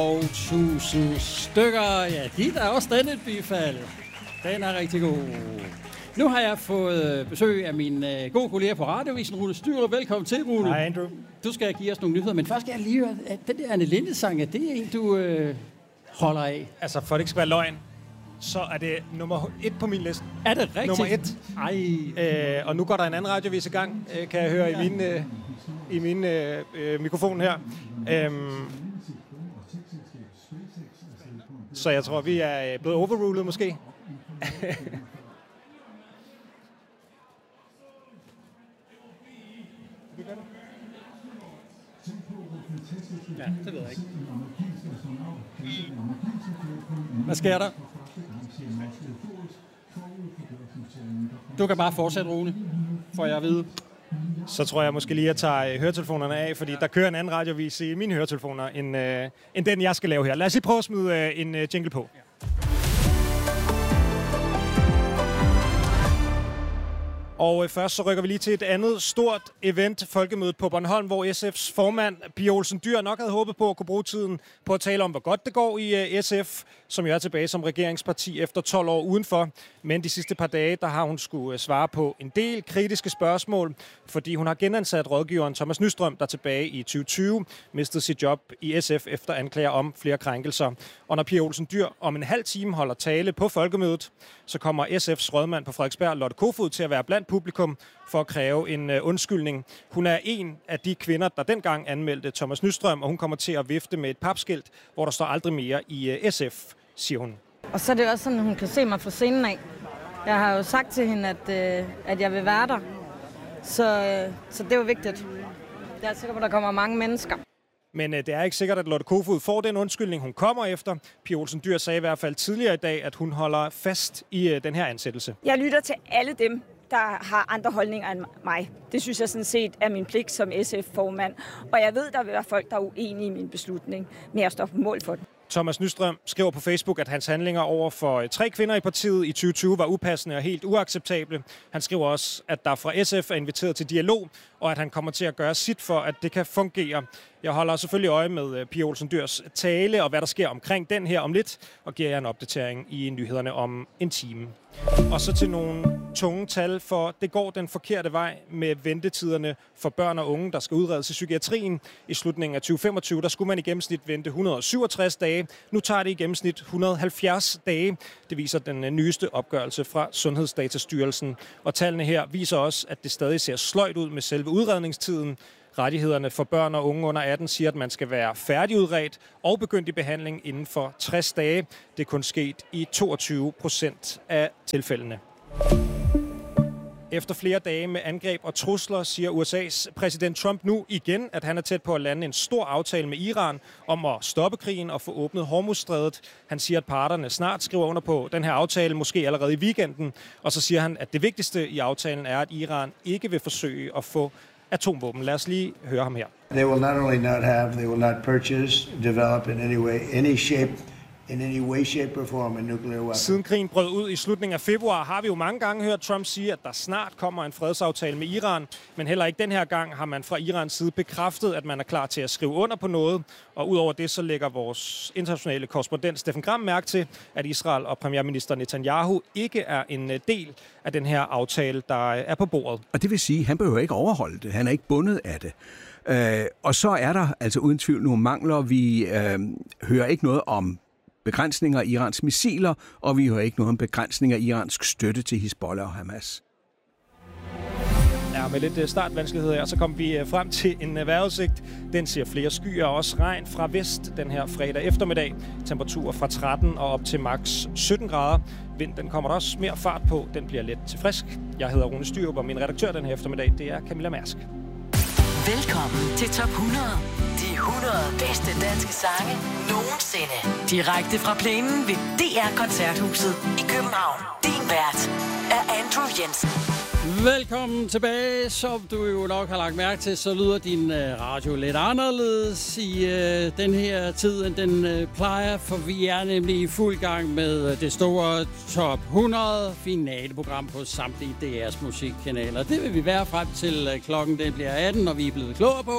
Og 1000 stykker, ja, dit er også den et bifald. Den er rigtig god. Nu har jeg fået besøg af min gode kollega på Radiovisen, Rune Styrer. Velkommen til, Rune. Hej, Andrew. Du skal give os nogle nyheder, men først skal jeg lige høre, at den der Anne Linde-sang, er det en, du holder af? Altså, for det ikke skal være løgn, så er det nummer 1 på min liste. Er det rigtigt? Nummer 1. Ej. Og nu går der en anden radiovis i gang, kan jeg høre i min mikrofon her. Så jeg tror, vi er blevet overrulet måske. Ja, det ved jeg ikke. Hvad sker der? Du kan bare fortsætte, Rune, får jeg at vide. Så tror jeg måske lige, at jeg tager høretelefonerne af, fordi der kører en anden radiovis i mine høretelefoner, end den, jeg skal lave her. Lad os lige prøve at smide en jingle på. Og først så rykker vi lige til et andet stort event, Folkemødet på Bornholm, hvor SF's formand, Pia Olsen Dyhr, nok havde håbet på at kunne bruge tiden på at tale om, hvor godt det går i SF, som jo er tilbage som regeringsparti efter 12 år udenfor. Men de sidste par dage, der har hun skulle svare på en del kritiske spørgsmål, fordi hun har genansat rådgiveren Thomas Nystrøm, der tilbage i 2020 mistede sit job i SF efter anklager om flere krænkelser. Og når Pia Olsen Dyhr om en halv time holder tale på Folkemødet, så kommer SF's rådmand på Frederiksberg, Lotte Kofod, til at være blandt publikum for at kræve en undskyldning. Hun er en af de kvinder, der dengang anmeldte Thomas Nystrøm, og hun kommer til at vifte med et papskilt, hvor der står aldrig mere i SF, siger hun. Og så er det også sådan, at hun kan se mig fra scenen af. Jeg har jo sagt til hende, at jeg vil være der. Så det er jo vigtigt. Jeg er sikker på, at der kommer mange mennesker. Men det er ikke sikkert, at Lotte Kofod får den undskyldning, hun kommer efter. Pia Olsen Dyhr sagde i hvert fald tidligere i dag, at hun holder fast i den her ansættelse. Jeg lytter til alle dem, der har andre holdninger end mig. Det synes jeg sådan set er min pligt som SF-formand. Og jeg ved, der vil være folk, der er uenige i min beslutning, men jeg står på mål for den. Thomas Nystrøm skriver på Facebook, at hans handlinger over for 3 kvinder i partiet i 2020 var upassende og helt uacceptable. Han skriver også, at der fra SF er inviteret til dialog, og at han kommer til at gøre sit for, at det kan fungere. Jeg holder selvfølgelig øje med Pia Olsen Dyhrs tale og hvad der sker omkring den her om lidt, og giver jer en opdatering i nyhederne om en time. Og så til nogle tunge tal, for det går den forkerte vej med ventetiderne for børn og unge, der skal udredes i psykiatrien. I slutningen af 2025, der skulle man i gennemsnit vente 167 dage. Nu tager det i gennemsnit 170 dage. Det viser den nyeste opgørelse fra Sundhedsdatastyrelsen. Og tallene her viser også, at det stadig ser sløjt ud med selve udredningstiden. Rettighederne for børn og unge under 18 siger, at man skal være færdigudredt og begyndt i behandling inden for 60 dage. Det er kun sket i 22% af tilfældene. Efter flere dage med angreb og trusler, siger USA's præsident Trump nu igen, at han er tæt på at lande en stor aftale med Iran om at stoppe krigen og få åbnet Hormuzstrædet. Han siger, at parterne snart skriver under på den her aftale, måske allerede i weekenden. Og så siger han, at det vigtigste i aftalen er, at Iran ikke vil forsøge at få atomvåben. Lad os lige høre ham her. They will not only not have, they will not purchase, develop in any way, shape or form a nuclear weapon. Siden krigen brød ud i slutningen af februar, har vi jo mange gange hørt Trump sige, at der snart kommer en fredsaftale med Iran. Men heller ikke den her gang har man fra Irans side bekræftet, at man er klar til at skrive under på noget. Og udover det, så lægger vores internationale korrespondent Steffen Gram mærke til, at Israel og premierminister Netanyahu ikke er en del af den her aftale, der er på bordet. Og det vil sige, at han behøver ikke overholde det. Han er ikke bundet af det. Og så er der altså uden tvivl nogle mangler. Vi hører ikke noget om begrænsninger af Irans missiler, og vi hører ikke noget om begrænsninger af iransk støtte til Hizbollah og Hamas. Ja, med lidt startvanskeligheder her, så kom vi frem til en vejrudsigt. Den siger flere skyer og også regn fra vest den her fredag eftermiddag. Temperaturer fra 13 og op til maks 17 grader. Vind, den kommer der også mere fart på. Den bliver let til frisk. Jeg hedder Rune Styrup, og min redaktør den her eftermiddag, det er Camilla Mærsk. Velkommen til Top 100. De 100 bedste danske sange nogensinde. Direkte fra plænen ved DR Koncerthuset i København. Din vært er Andrew Jensen. Velkommen tilbage. Som du jo nok har lagt mærke til, så lyder din radio lidt anderledes i den her tid, end den plejer, for vi er nemlig i fuld gang med det store Top 100 finaleprogram på samtlige DR's musikkanaler. Det vil vi være frem til klokken den bliver 18, når vi er blevet klogere på,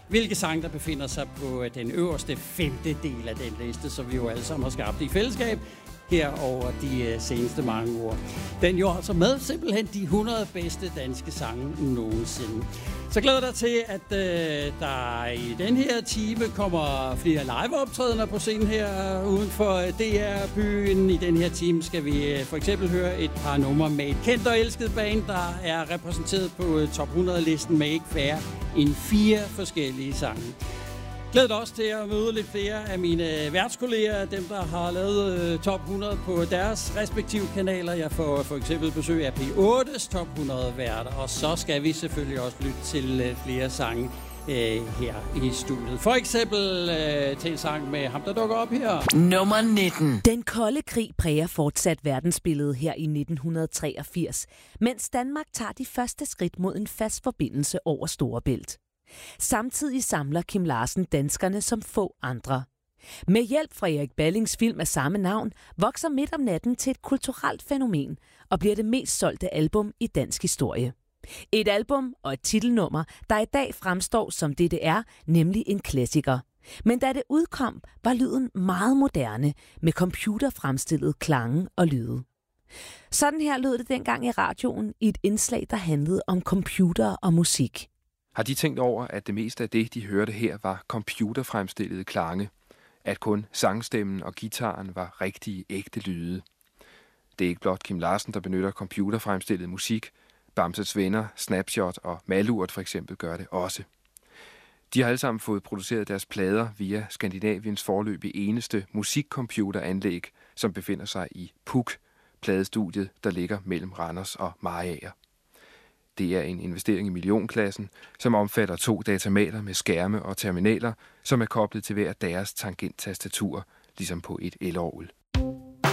hvilke sange, der befinder sig på den øverste 5. del af den liste, som vi jo alle sammen har skabt i fællesskab her over de seneste mange år. Den jo altså med simpelthen de 100 bedste danske sange nogensinde. Så glæder dig til, at der i den her time kommer flere liveoptrædener på scenen her uden for DR-byen. I den her time skal vi for eksempel høre et par numre med et kendt og elsket band, der er repræsenteret på top 100-listen med ikke færre end 4 forskellige sange. Glæder dig også til at møde lidt flere af mine værtskolleger, dem der har lavet top 100 på deres respektive kanaler. Jeg får for eksempel besøg af P8's top 100 værter, og så skal vi selvfølgelig også lytte til flere sange her i studiet. For eksempel til en sang med ham, der dukker op her. Nummer 19. Den kolde krig præger fortsat verdensbilledet her i 1983, mens Danmark tager de første skridt mod en fast forbindelse over Storebælt. Samtidig samler Kim Larsen danskerne som få andre. Med hjælp fra Erik Ballings film af samme navn, vokser Midt om natten til et kulturelt fænomen og bliver det mest solgte album i dansk historie. Et album og et titelnummer, der i dag fremstår som det er, nemlig en klassiker. Men da det udkom, var lyden meget moderne, med computerfremstillede klange og lyde. Sådan her lød det dengang i radioen i et indslag, der handlede om computer og musik. Har de tænkt over, at det meste af det, de hørte her, var computerfremstillede klange? At kun sangstemmen og gitaren var rigtige, ægte lyde? Det er ikke blot Kim Larsen, der benytter computerfremstillet musik. Bamses Venner, Snapshot og Malurt for eksempel gør det også. De har alle sammen fået produceret deres plader via Skandinaviens foreløbig eneste musikcomputeranlæg, som befinder sig i PUK, pladestudiet, der ligger mellem Randers og Mariager. Det er en investering i millionklassen, som omfatter 2 datamater med skærme og terminaler, som er koblet til hver deres tangenttastatur, ligesom på et elorgel.